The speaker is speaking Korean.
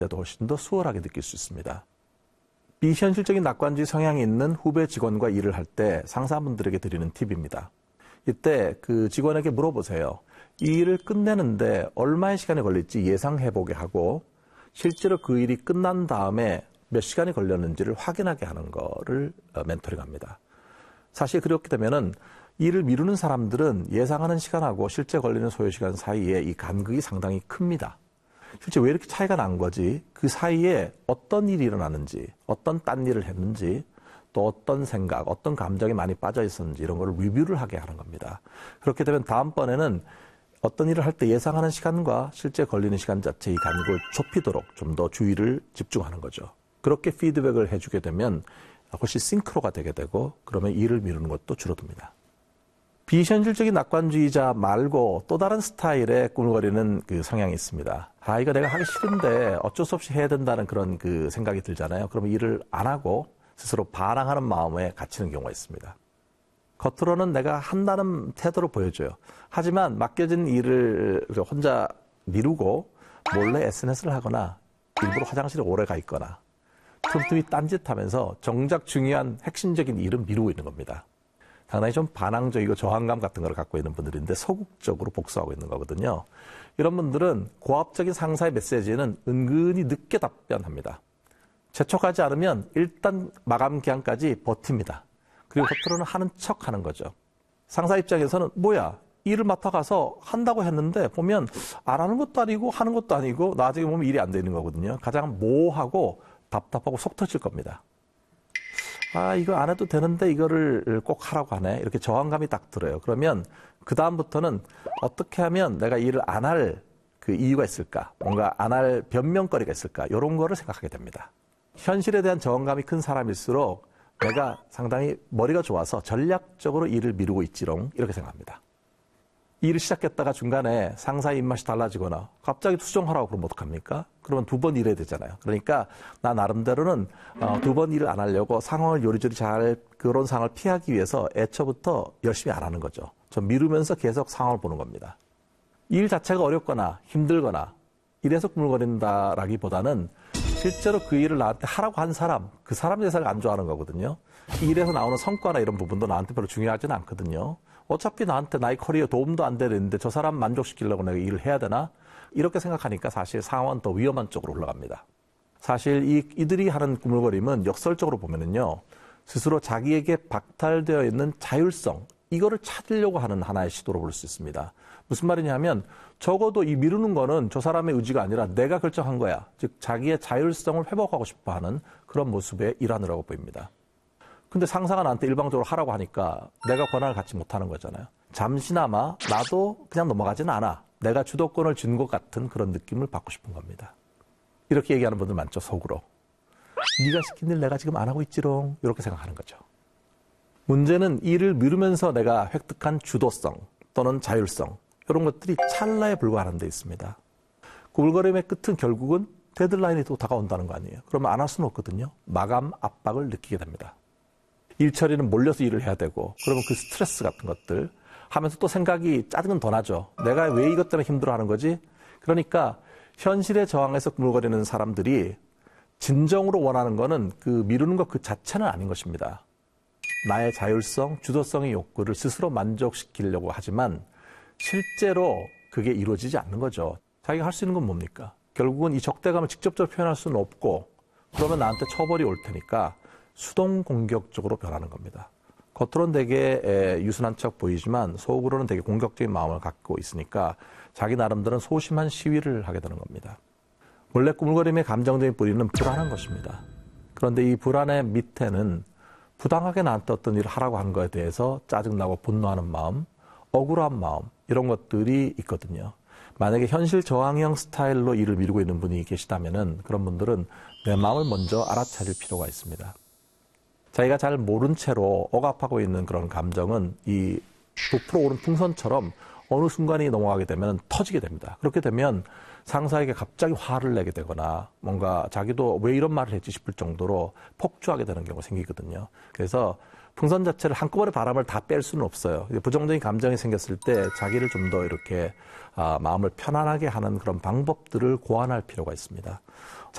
때도 훨씬 더 수월하게 느낄 수 있습니다. 비현실적인 낙관주의 성향이 있는 후배 직원과 일을 할 때 상사분들에게 드리는 팁입니다. 이때 그 직원에게 물어보세요. 이 일을 끝내는데 얼마의 시간이 걸릴지 예상해보게 하고 실제로 그 일이 끝난 다음에 몇 시간이 걸렸는지를 확인하게 하는 거를 멘토링합니다. 사실 그렇게 되면은 일을 미루는 사람들은 예상하는 시간하고 실제 걸리는 소요시간 사이에 이 간극이 상당히 큽니다. 실제 왜 이렇게 차이가 난 거지? 그 사이에 어떤 일이 일어나는지, 어떤 딴 일을 했는지, 또 어떤 생각, 어떤 감정이 많이 빠져 있었는지 이런 걸 리뷰를 하게 하는 겁니다. 그렇게 되면 다음번에는 어떤 일을 할 때 예상하는 시간과 실제 걸리는 시간 자체 이 간극을 좁히도록 좀 더 주의를 집중하는 거죠. 그렇게 피드백을 해주게 되면 훨씬 싱크로가 되게 되고 그러면 일을 미루는 것도 줄어듭니다. 비현실적인 낙관주의자 말고 또 다른 스타일의 꾸물거리는 그 성향이 있습니다. 이거 내가 하기 싫은데 어쩔 수 없이 해야 된다는 그런 그 생각이 들잖아요. 그러면 일을 안 하고 스스로 반항하는 마음에 갇히는 경우가 있습니다. 겉으로는 내가 한다는 태도를 보여줘요. 하지만 맡겨진 일을 혼자 미루고 몰래 SNS를 하거나 일부러 화장실에 오래 가 있거나 틈틈이 딴짓하면서 정작 중요한 핵심적인 일은 미루고 있는 겁니다. 상당히 좀 반항적이고 저항감 같은 걸 갖고 있는 분들인데 소극적으로 복수하고 있는 거거든요. 이런 분들은 고압적인 상사의 메시지에는 은근히 늦게 답변합니다. 재촉하지 않으면 일단 마감 기한까지 버팁니다. 그리고 겉으로는 하는 척 하는 거죠. 상사 입장에서는 뭐야, 일을 맡아가서 한다고 했는데 보면 안 하는 것도 아니고 하는 것도 아니고 나중에 보면 일이 안 되는 거거든요. 가장 모호하고 답답하고 속 터질 겁니다. 이거 안 해도 되는데 이거를 꼭 하라고 하네. 이렇게 저항감이 딱 들어요. 그러면 그 다음부터는 어떻게 하면 내가 일을 안 할 그 이유가 있을까? 뭔가 안 할 변명거리가 있을까? 이런 거를 생각하게 됩니다. 현실에 대한 저항감이 큰 사람일수록 내가 상당히 머리가 좋아서 전략적으로 일을 미루고 있지롱 이렇게 생각합니다. 일을 시작했다가 중간에 상사의 입맛이 달라지거나 갑자기 수정하라고 그러면 어떡합니까? 그러면 2번 일해야 되잖아요. 그러니까 나 나름대로는 2번 일을 안 하려고 상황을 요리조리 잘 그런 상황을 피하기 위해서 애초부터 열심히 안 하는 거죠. 좀 미루면서 계속 상황을 보는 겁니다. 일 자체가 어렵거나 힘들거나 이래서 꾸물거린다라기보다는 실제로 그 일을 나한테 하라고 한 사람, 그 사람 대사를 안 좋아하는 거거든요. 일에서 나오는 성과나 이런 부분도 나한테 별로 중요하지는 않거든요. 어차피 나한테 나의 커리어 도움도 안 되는데 저 사람 만족시키려고 내가 일을 해야 되나? 이렇게 생각하니까 사실 상황은 더 위험한 쪽으로 올라갑니다. 사실 이들이 하는 꾸물거림은 역설적으로 보면은요, 스스로 자기에게 박탈되어 있는 자율성, 이거를 찾으려고 하는 하나의 시도로 볼 수 있습니다. 무슨 말이냐면 적어도 이 미루는 거는 저 사람의 의지가 아니라 내가 결정한 거야. 즉 자기의 자율성을 회복하고 싶어 하는 그런 모습의 일환이라고 보입니다. 근데 상사가 나한테 일방적으로 하라고 하니까 내가 권한을 갖지 못하는 거잖아요. 잠시나마 나도 그냥 넘어가지는 않아. 내가 주도권을 준 것 같은 그런 느낌을 받고 싶은 겁니다. 이렇게 얘기하는 분들 많죠, 속으로. 네가 시킨 일 내가 지금 안 하고 있지롱. 이렇게 생각하는 거죠. 문제는 일을 미루면서 내가 획득한 주도성 또는 자율성 이런 것들이 찰나에 불과하는 데 있습니다. 꾸물거림의 끝은 결국은 데드라인이 또 다가온다는 거 아니에요. 그러면 안 할 수는 없거든요. 마감 압박을 느끼게 됩니다. 일 처리는 몰려서 일을 해야 되고 그러면 그 스트레스 같은 것들 하면서 또 생각이 짜증은 더 나죠. 내가 왜 이것 때문에 힘들어하는 거지? 그러니까 현실의 저항에서 꾸물거리는 사람들이 진정으로 원하는 거는 그 미루는 것 그 자체는 아닌 것입니다. 나의 자율성, 주도성의 욕구를 스스로 만족시키려고 하지만 실제로 그게 이루어지지 않는 거죠. 자기가 할 수 있는 건 뭡니까? 결국은 이 적대감을 직접적으로 표현할 수는 없고 그러면 나한테 처벌이 올 테니까 수동 공격적으로 변하는 겁니다. 겉으로는 되게 유순한 척 보이지만 속으로는 되게 공격적인 마음을 갖고 있으니까 자기 나름대로는 소심한 시위를 하게 되는 겁니다. 원래 꾸물거림의 감정적인 뿌리는 불안한 것입니다. 그런데 이 불안의 밑에는 부당하게 나한테 어떤 일을 하라고 하는 것에 대해서 짜증나고 분노하는 마음, 억울한 마음 이런 것들이 있거든요. 만약에 현실 저항형 스타일로 일을 미루고 있는 분이 계시다면은 그런 분들은 내 마음을 먼저 알아차릴 필요가 있습니다. 자기가 잘 모른 채로 억압하고 있는 그런 감정은 이 부풀어 오른 풍선처럼 어느 순간이 넘어가게 되면 터지게 됩니다. 그렇게 되면 상사에게 갑자기 화를 내게 되거나 뭔가 자기도 왜 이런 말을 했지 싶을 정도로 폭주하게 되는 경우가 생기거든요. 그래서 풍선 자체를 한꺼번에 바람을 다 뺄 수는 없어요. 부정적인 감정이 생겼을 때 자기를 좀 더 이렇게 마음을 편안하게 하는 그런 방법들을 고안할 필요가 있습니다.